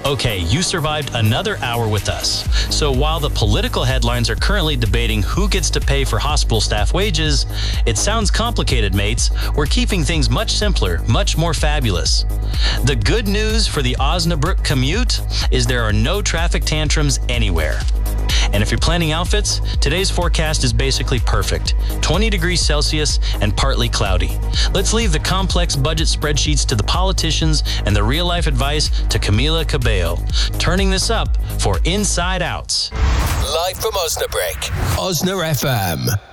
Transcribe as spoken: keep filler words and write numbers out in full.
Okay, you survived another hour with us. So while the political headlines are currently debating who gets to pay for hospital staff wages, it sounds complicated, mates. We're keeping things much simpler, much more fabulous. The good news for the Osnabrück commute is there are no traffic tantrums anywhere. And if you're planning outfits, today's forecast is basically perfect. twenty degrees Celsius and partly cloudy. Let's leave the complex budget spreadsheets to the politicians and the real-life advice to Camila Cabello. Turning this up for Inside Outs. Live from Osnabrück, Osna F M.